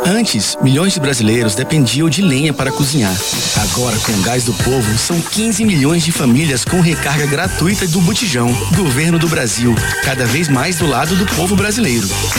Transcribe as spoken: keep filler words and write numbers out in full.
Antes, milhões de brasileiros dependiam de lenha para cozinhar. Agora, com o Gás do Povo, são quinze milhões de famílias com recarga gratuita do botijão. Governo do Brasil, cada vez mais do lado do povo brasileiro.